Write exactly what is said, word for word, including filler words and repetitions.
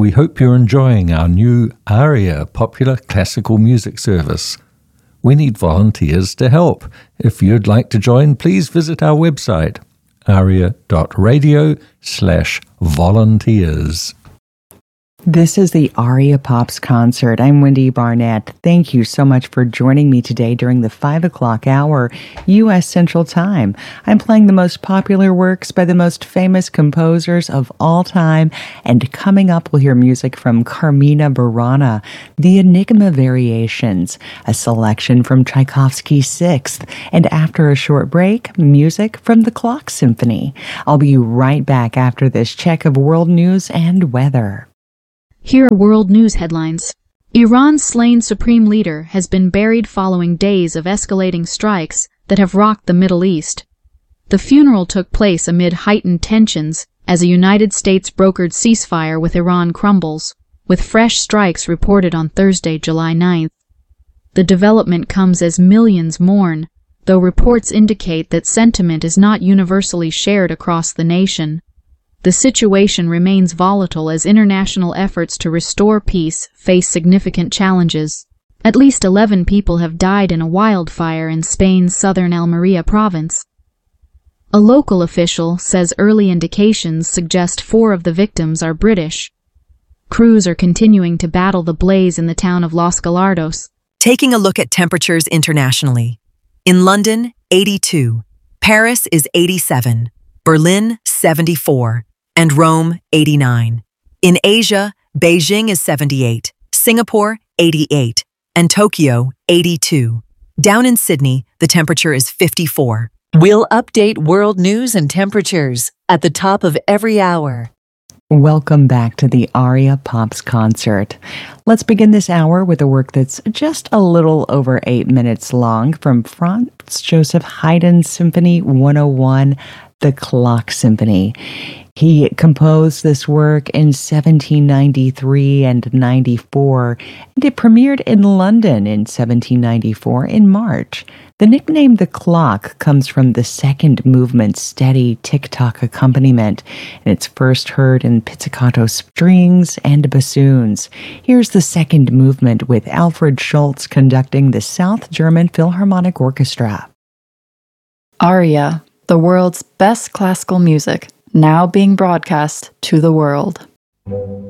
We hope you're enjoying our new ARIA Popular Classical Music Service. We need volunteers to help. If you'd like to join, please visit our website, aria.radio slash volunteers. This is the Aria Pops Concert. I'm Wendy Barnett. Thank you so much for joining me today during the five o'clock hour U S Central Time. I'm playing the most popular works by the most famous composers of all time, and coming up we'll hear music from Carmina Burana, the Enigma Variations, a selection from Tchaikovsky's Sixth, and after a short break, music from the Clock Symphony. I'll be right back after this check of world news and weather. Here are world news headlines. Iran's slain supreme leader has been buried following days of escalating strikes that have rocked the Middle East. The funeral took place amid heightened tensions as a United States brokered ceasefire with Iran crumbles, with fresh strikes reported on Thursday, July ninth. The development comes as millions mourn, though reports indicate that sentiment is not universally shared across the nation. The situation remains volatile as international efforts to restore peace face significant challenges. At least eleven people have died in a wildfire in Spain's southern Almería province. A local official says early indications suggest four of the victims are British. Crews are continuing to battle the blaze in the town of Los Gallardos. Taking a look at temperatures internationally. In London, eighty-two. Paris is eighty-seven. Berlin, seventy-four. And Rome, eighty-nine. In Asia, Beijing is seventy-eight, Singapore, eighty-eight, and Tokyo, eighty-two. Down in Sydney, the temperature is fifty-four. We'll update world news and temperatures at the top of every hour. Welcome back to the Aria Pops Concert. Let's begin this hour with a work that's just a little over eight minutes long from Franz Joseph Haydn's Symphony one oh one, The Clock Symphony. He composed this work in seventeen ninety-three and ninety-four, and it premiered in London in seventeen ninety-four in March. The nickname The Clock comes from the second movement's steady tick-tock accompaniment, and it's first heard in pizzicato strings and bassoons. Here's the second movement with Alfred Schultz conducting the South German Philharmonic Orchestra. Aria, the world's best classical music, now being broadcast to the world.